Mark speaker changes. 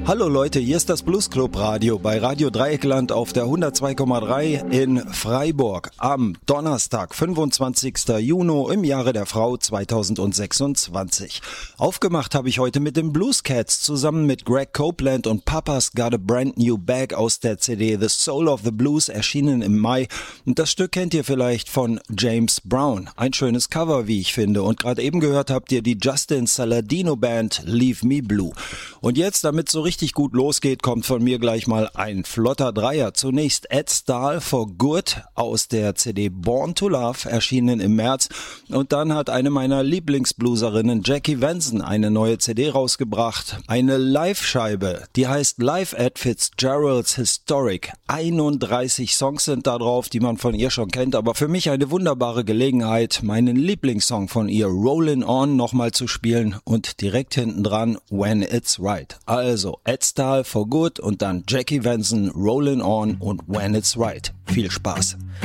Speaker 1: Hallo Leute, hier ist das Blues Club Radio bei Radio Dreieckland auf der 102,3 in Freiburg am Donnerstag, 25. Juni im Jahre der Frau 2026. Aufgemacht habe ich heute mit den Blues Cats zusammen mit Greg Copeland und Papa's Got a Brand New Bag aus der CD The Soul of the Blues, erschienen im Mai. Und das Stück kennt ihr vielleicht von James Brown. Ein schönes Cover, wie ich finde. Und gerade eben gehört habt ihr die Justin Saladino Band Leave Me Blue. Und jetzt, damit so richtig gut losgeht, kommt von mir gleich mal ein flotter Dreier. Zunächst Ed Stahl for Good aus der CD Born to Love, erschienen im März. Und dann hat eine meiner Lieblingsblueserinnen, Jackie Venson, eine neue CD rausgebracht. Eine Live-Scheibe, die heißt Live at Fitzgerald's Historic. 31 Songs sind da drauf, die man von ihr schon kennt, aber für mich eine wunderbare Gelegenheit, meinen Lieblingssong von ihr, Rollin' On, nochmal zu spielen und direkt hinten dran When It's Right. Also Ed Stahl for Good und dann Jackie Venson, Rollin' On und When It's Right. Viel Spaß.